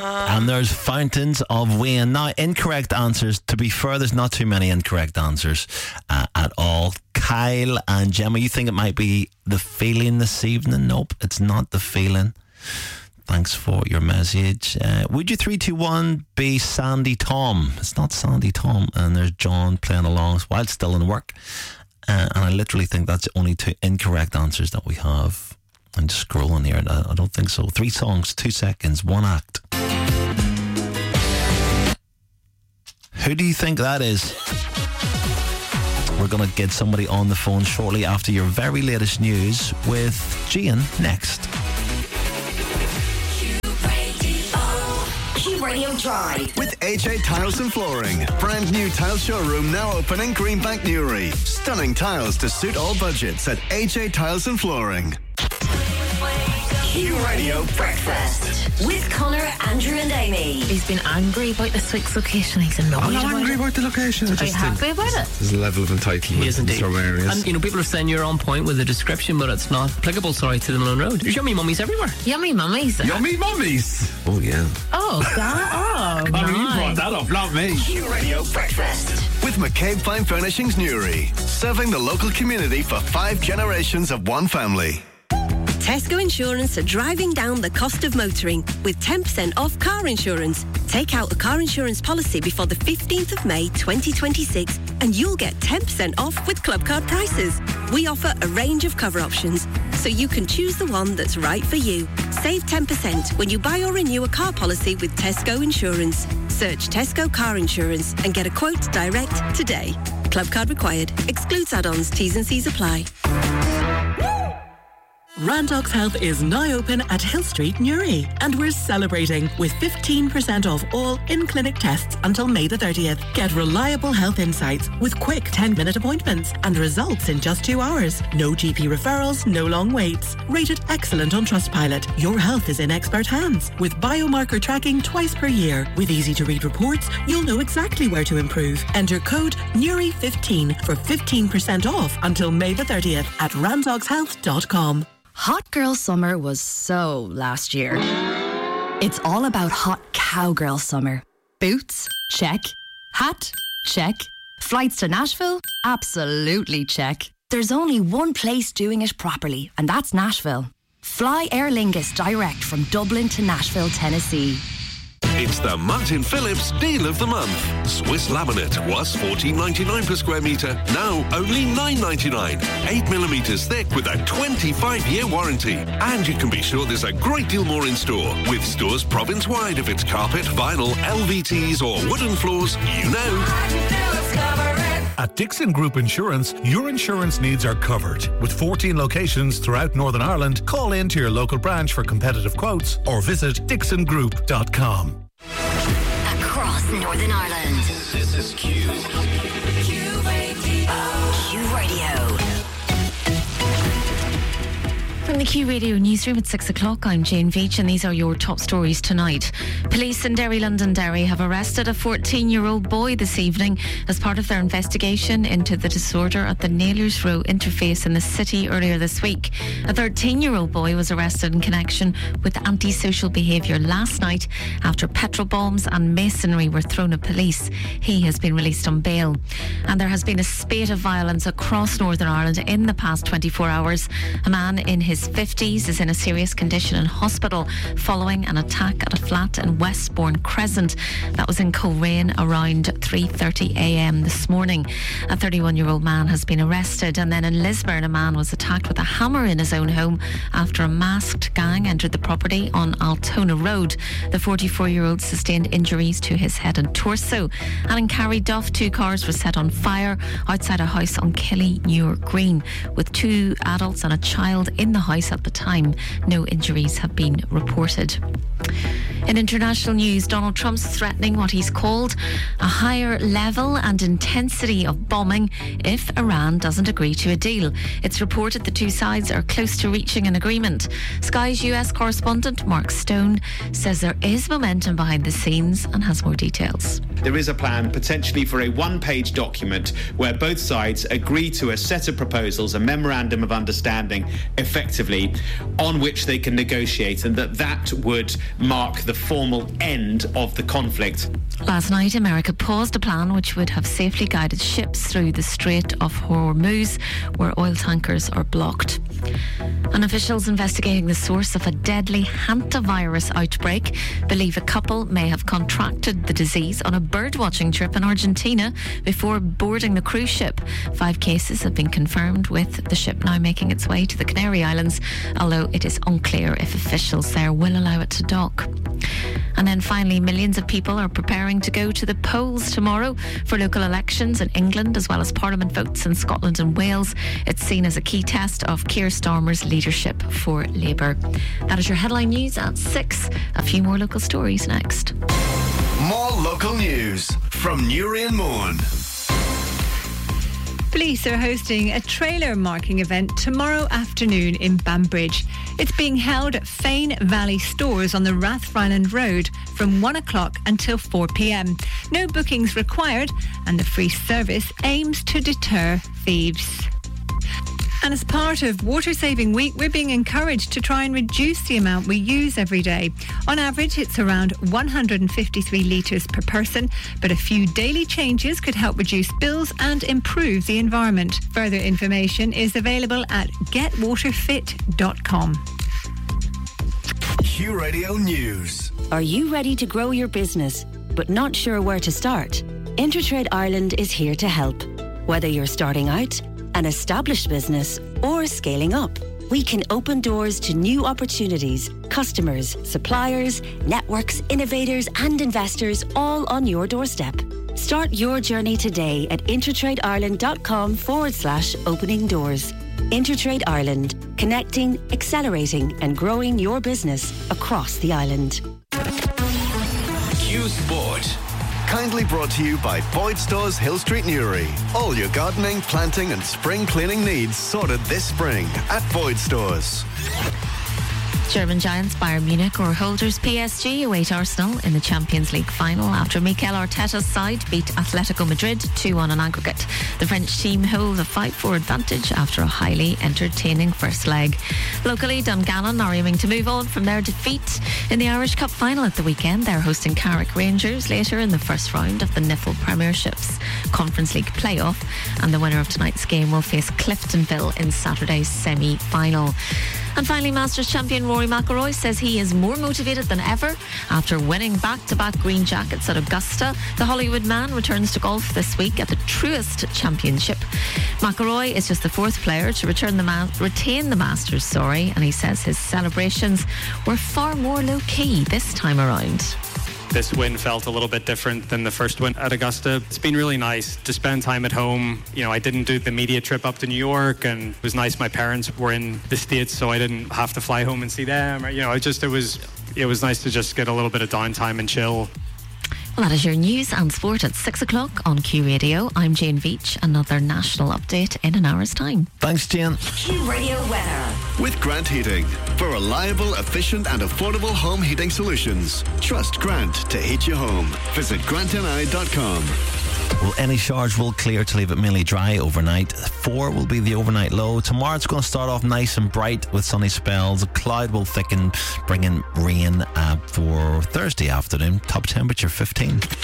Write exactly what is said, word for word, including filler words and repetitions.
And there's Fountains of Wayne. Now, incorrect answers. To be fair, there's not too many incorrect answers uh, at all. Kyle and Gemma, you think it might be The Feeling this evening? Nope, it's not The Feeling. Thanks for your message. Uh, would you three two one be Sandy Tom? It's not Sandy Tom. And there's John playing along while still in work. Uh, and I literally think that's only two incorrect answers that we have. I'm just scrolling here. I, I don't think so. Three songs, two seconds, one act. Who do you think that is? We're going to get somebody on the phone shortly after your very latest news with Gian next. Radio Drive with H A Tiles and Flooring. Brand new tile showroom now open in Greenbank Newry. Stunning tiles to suit all budgets at H A Tiles and Flooring. Q Radio Breakfast with Connor, Andrew and Amy. He's been angry about this week's location. He's annoyed I'm not about angry it. about the location. I Are just you happy about it? There's a level of entitlement He is in indeed. some areas. And, you know, people are saying you're on point with the description, but it's not applicable, sorry, to the Malone Road. There's yummy mummies everywhere. Yummy mummies. Yummy mummies. Oh, yeah. Oh, God. Oh, I mean, you nice. brought that up, not me. Q Radio Breakfast with McCabe Fine Furnishings Newry. Serving the local community for five generations of one family. Tesco Insurance are driving down the cost of motoring with ten percent off car insurance. Take out a car insurance policy before the fifteenth of May twenty twenty-six and you'll get ten percent off with club card prices. We offer a range of cover options, so you can choose the one that's right for you. Save ten percent when you buy or renew a car policy with Tesco Insurance. Search Tesco Car Insurance and get a quote direct today. Club card required. Excludes add-ons. T's and C's apply. Randox Health is now open at Hill Street, Newry, and we're celebrating with fifteen percent off all in-clinic tests until May the thirtieth. Get reliable health insights with quick ten-minute appointments and results in just two hours. No G P referrals, no long waits. Rated excellent on Trustpilot. Your health is in expert hands with biomarker tracking twice per year. With easy-to-read reports, you'll know exactly where to improve. Enter code Newry fifteen for fifteen percent off until May the thirtieth at randox health dot com. Hot Girl Summer was so last year. It's all about Hot Cowgirl Summer. Boots? Check. Hat? Check. Flights to Nashville? Absolutely check. There's only one place doing it properly, and that's Nashville. Fly Aer Lingus direct from Dublin to Nashville, Tennessee. It's the Martin Phillips Deal of the Month. Swiss laminate was fourteen ninety-nine per square metre, now only nine ninety-nine. eight millimetres thick with a twenty-five year warranty. And you can be sure there's a great deal more in store, with stores province-wide if it's carpet, vinyl, L V Ts or wooden floors, you know. At Dixon Group Insurance, your insurance needs are covered. With fourteen locations throughout Northern Ireland, call in to your local branch for competitive quotes or visit dixon group dot com. across Northern Ireland. This is Q. Q Radio. Q Radio. From the Q Radio newsroom at six o'clock, I'm Jane Veach and these are your top stories tonight. Police in Derry, Londonderry have arrested a fourteen-year-old boy this evening as part of their investigation into the disorder at the Nailers Row interface in the city earlier this week. A thirteen-year-old boy was arrested in connection with antisocial behaviour last night after petrol bombs and masonry were thrown at police. He has been released on bail. And there has been a spate of violence across Northern Ireland in the past twenty-four hours. A man in his fifties is in a serious condition in hospital following an attack at a flat in Westbourne Crescent. That was in Coleraine around three thirty a m this morning. A thirty-one-year-old man has been arrested, and then in Lisburn a man was attacked with a hammer in his own home after a masked gang entered the property on Altona Road. The forty-four-year-old sustained injuries to his head and torso. And in Carryduff, two cars were set on fire outside a house on Killy-Muir Green with two adults and a child in the house at the time. No injuries have been reported. In international news, Donald Trump's threatening what he's called a higher level and intensity of bombing if Iran doesn't agree to a deal. It's reported the two sides are close to reaching an agreement. Sky's U S correspondent Mark Stone says there is momentum behind the scenes and has more details. There is a plan potentially for a one-page document where both sides agree to a set of proposals, a memorandum of understanding, effectively, on which they can negotiate, and that that would mark the formal end of the conflict. Last night, America paused a plan which would have safely guided ships through the Strait of Hormuz, where oil tankers are blocked. And officials investigating the source of a deadly hantavirus outbreak believe a couple may have contracted the disease on a birdwatching trip in Argentina before boarding the cruise ship. Five cases have been confirmed, with the ship now making its way to the Canary Islands, although it is unclear if officials there will allow it to dock. And then finally, millions of people are preparing to go to the polls tomorrow for local elections in England, as well as Parliament votes in Scotland and Wales. It's seen as a key test of Keir Starmer's leadership for Labour. That is your headline news at six. A few more local stories next. More local news from Newry and Mourne. Police are hosting a trailer marking event tomorrow afternoon in Banbridge. It's being held at Fane Valley Stores on the Rathfriland Road from one o'clock until four p.m. No bookings required, and the free service aims to deter thieves. And as part of Water Saving Week, we're being encouraged to try and reduce the amount we use every day. On average, it's around one hundred fifty-three litres per person, but a few daily changes could help reduce bills and improve the environment. Further information is available at get water fit dot com. Q Radio News. Are you ready to grow your business, but not sure where to start? Intertrade Ireland is here to help. Whether you're starting out, an established business, or scaling up, we can open doors to new opportunities, customers, suppliers, networks, innovators and investors all on your doorstep. Start your journey today at intertradeIreland.com forward slash opening doors. Intertrade Ireland, connecting, accelerating and growing your business across the island. Q Sport. Kindly brought to you by Boyd Stores, Hill Street, Newry. All your gardening, planting and spring cleaning needs sorted this spring at Boyd Stores. German giants Bayern Munich or holders P S G await Arsenal in the Champions League final after Mikel Arteta's side beat Atletico Madrid two one on aggregate. The French team hold a five four advantage after a highly entertaining first leg. Locally, Dungannon are aiming to move on from their defeat in the Irish Cup final at the weekend. They're hosting Carrick Rangers later in the first round of the N I F L Premiership's Conference League playoff, and the winner of tonight's game will face Cliftonville in Saturday's semi-final. And finally, Masters champion Rory McIlroy says he is more motivated than ever after winning back-to-back green jackets at Augusta. The Hollywood man returns to golf this week at the Truist Championship. McIlroy is just the fourth player to return the ma- retain the Masters, sorry, and he says his celebrations were far more low-key this time around. This win felt a little bit different than the first win at Augusta. It's been really nice to spend time at home. You know, I didn't do the media trip up to New York, and it was nice my parents were in the States, so I didn't have to fly home and see them. You know, it just, it was, it was nice to just get a little bit of downtime and chill. Well, that is your news and sport at six o'clock on Q Radio. I'm Jane Veach. Another national update in an hour's time. Thanks, Jane. Q Radio weather. With Grant Heating. For reliable, efficient and affordable home heating solutions. Trust Grant to heat your home. Visit grant n i dot com. Well, any showers will clear to leave it mainly dry overnight. Four will be the overnight low. Tomorrow it's going to start off nice and bright with sunny spells. A cloud will thicken, bringing rain uh, for Thursday afternoon. Top temperature fifteen.